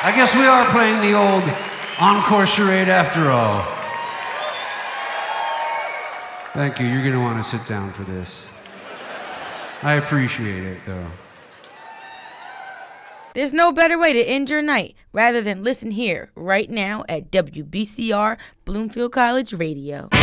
I guess we are playing the old encore charade after all. Thank you. You're going to want to sit down for this. I appreciate it, though. There's no better way to end your night rather than listen here right now at WBCR Bloomfield College Radio.